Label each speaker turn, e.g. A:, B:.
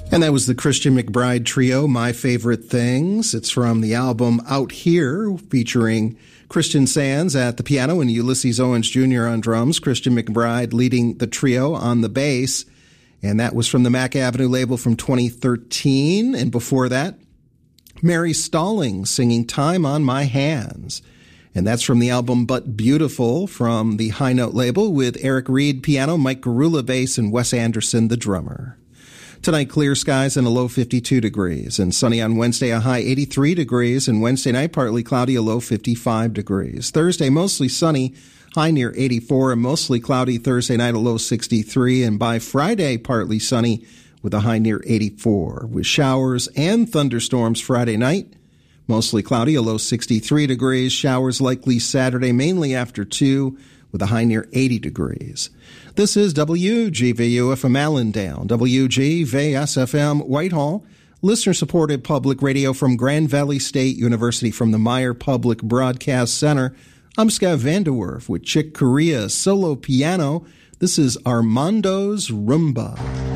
A: And that was the Christian McBride Trio, My Favorite Things. It's from the album Out Here, featuring Christian Sands at the piano and Ulysses Owens Jr. on drums, Christian McBride leading the trio on the bass. And that was from the Mack Avenue label from 2013. And before that, Mary Stallings singing Time on My Hands. And that's from the album But Beautiful from the High Note label with Eric Reed piano, Mike Garula bass, and Wes Anderson the drummer. Tonight, clear skies and a low 52 degrees. And sunny on Wednesday, a high 83 degrees. And Wednesday night, partly cloudy, a low 55 degrees. Thursday, mostly sunny, high near 84. And mostly cloudy Thursday night, a low 63. And by Friday, partly sunny with a high near 84. With showers and thunderstorms Friday night. Mostly cloudy, a low 63 degrees. Showers likely Saturday, mainly after 2, with a high near 80 degrees. This is WGVU FM Allendale, WGVS-FM Whitehall, listener-supported public radio from Grand Valley State University from the Meyer Public Broadcast Center. I'm Scott Vanderwerf with Chick Corea solo piano. This is Armando's Rumba.